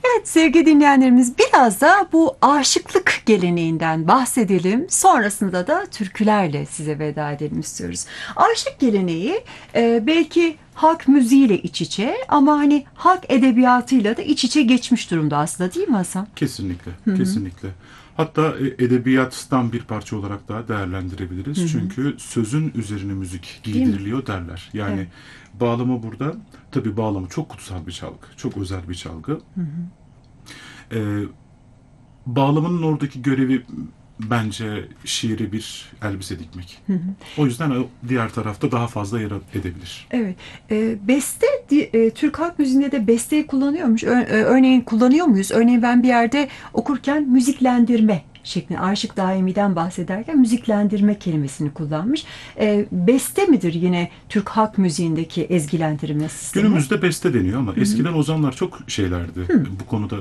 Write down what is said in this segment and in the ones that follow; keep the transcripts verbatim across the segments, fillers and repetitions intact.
Evet sevgili dinleyenlerimiz biraz da bu aşıklık geleneğinden bahsedelim. Sonrasında da türkülerle size veda edelim istiyoruz. Aşık geleneği e, belki halk müziğiyle iç içe ama hani halk edebiyatıyla da iç içe geçmiş durumda aslında değil mi Hasan? Kesinlikle, kesinlikle. Hatta e, edebiyattan bir parça olarak daha değerlendirebiliriz. Çünkü sözün üzerine müzik Değil mi? giydiriliyor derler. Yani Evet. bağlama burada, tabii bağlama çok kutsal bir çalgı, çok özel bir çalgı. E, Bağlamanın oradaki görevi bence şiire bir elbise dikmek. O yüzden o diğer tarafta daha fazla yer edebilir. Evet. E, beste, di- e, Türk halk müziğinde de besteyi kullanıyormuş. Ö- e, örneğin kullanıyor muyuz? Örneğin ben bir yerde okurken müziklendirme şeklinde Aşık Daimi'den bahsederken müziklendirme kelimesini kullanmış. E, beste midir yine Türk halk müziğindeki ezgilendirme sistemi? Günümüzde beste deniyor ama eskiden ozanlar çok şeylerdi bu konuda.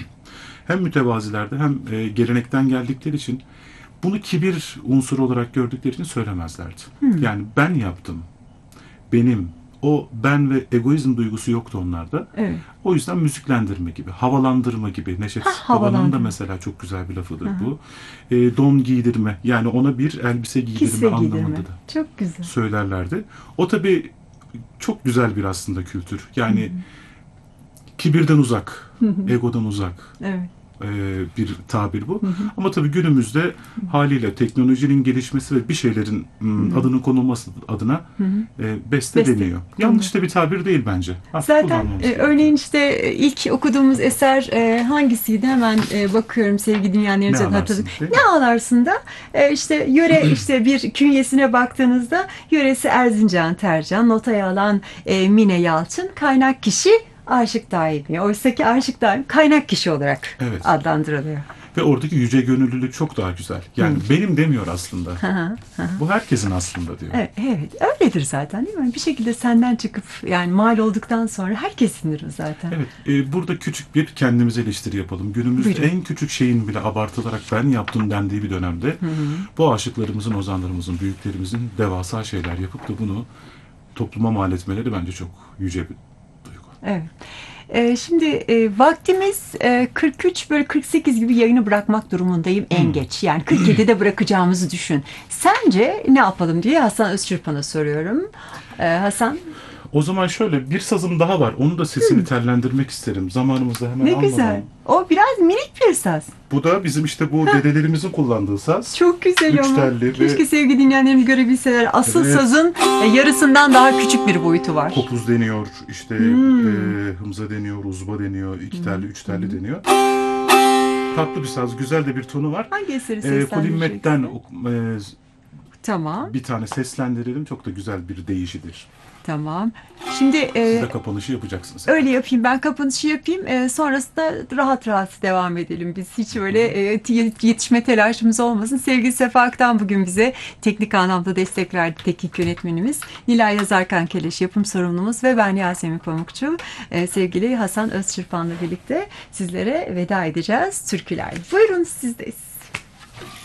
Hem mütevazilerdi hem e, gelenekten geldikleri için bunu kibir unsuru olarak gördükleri için söylemezlerdi. Yani ben yaptım, benim, o ben ve egoizm duygusu yoktu onlarda. Evet. O yüzden müziklendirme gibi, havalandırma gibi. Neşet Hah, Baba'nın da havalandırma. mesela çok güzel bir lafıdır bu. E, don giydirme, yani ona bir elbise giydirme Kisve giydirme. anlamında da Çok güzel. söylerlerdi. O tabii çok güzel bir aslında kültür. Yani kibirden uzak, egodan uzak Evet. e, bir tabir bu. Ama tabii günümüzde haliyle teknolojinin gelişmesi ve bir şeylerin m, adının konulması adına e, beste, Beste. deniyor. Yanlış da bir tabir değil bence. Artık Zaten kullanmamız e, gerekiyor. örneğin işte e, ilk okuduğumuz eser e, hangisiydi? Hemen e, bakıyorum sevgili dinleyenlerimize Ne hatırladım. ağlarsın, değil mi? Ne ağlarsın da e, işte yöre işte bir künyesine baktığınızda yöresi Erzincan Tercan, notaya alan e, Mine Yalçın, kaynak kişi Aşık Daimi. Oysa ki Aşık Daimi kaynak kişi olarak Evet. adlandırılıyor. Ve oradaki yüce gönüllülük çok daha güzel. Yani benim demiyor aslında. Bu herkesin aslında diyor. Evet, evet, öyledir zaten değil mi? Bir şekilde senden çıkıp yani mal olduktan sonra herkesindir o zaten. Evet, e, burada küçük bir kendimize eleştiri yapalım. Günümüzde Buyurun. en küçük şeyin bile abartılarak ben yaptım dendiği bir dönemde bu aşıklarımızın, ozanlarımızın, büyüklerimizin devasa şeyler yapıp da bunu topluma mal etmeleri bence çok yüce bir duygu. Evet. Ee, şimdi e, vaktimiz e, kırk üç böyle kırk sekiz gibi yayını bırakmak durumundayım en geç. Yani kırk yedide bırakacağımızı düşün. Sence ne yapalım diye Hasan Özçırpan'a soruyorum. Ee, Hasan O zaman şöyle bir sazım daha var. Onu da sesini tellendirmek isterim. Zamanımızda hemen ne almadan. güzel. O biraz minik bir saz. Bu da bizim işte bu dedelerimizin kullandığı saz. Çok güzel Üç ama. telli Keşke ve sevgili dinleyenlerimiz görebilseler. Asıl Evet. sazın e, yarısından daha küçük bir boyutu var. kopuz deniyor, işte Hmm. e, hımza deniyor, uzba deniyor, iki telli, üç telli deniyor. Tatlı bir saz, güzel de bir tonu var. Hangi eseri E, seslendireceksin? Kulimmet'ten ok- e, Tamam, bir tane seslendirelim. Çok da güzel bir deyişidir. tamam. Şimdi Siz e, de kapanışı yapacaksınız. öyle yapayım, ben kapanışı yapayım. E, sonrasında rahat rahat devam edelim. Biz hiç öyle e, yetişme telaşımız olmasın. Sevgili Sefa Aktan bugün bize teknik anlamda destek verdi, teknik yönetmenimiz. Nilay Yazarkan Keleş yapım sorumlumuz ve ben Yasemin Pamukçu. E, sevgili Hasan Özçırpan'la birlikte sizlere veda edeceğiz türküler. Buyurun sizdeyiz.